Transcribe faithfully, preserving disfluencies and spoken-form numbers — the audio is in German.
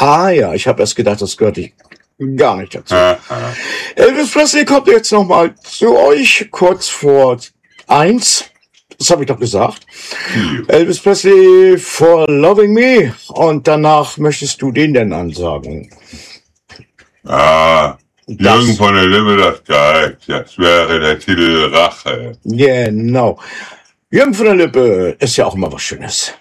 Ah ja, ich habe erst gedacht, das gehört gar nicht dazu. Elvis Presley kommt jetzt nochmal zu euch, kurz vor eins. Das habe ich doch gesagt. Hm. Elvis Presley for Loving Me. Und danach möchtest du den denn ansagen? Ah, Jürgen von der Lippe, das gereicht. Das wäre der Titel Rache. Genau. Jürgen von der Lippe ist ja auch immer was Schönes.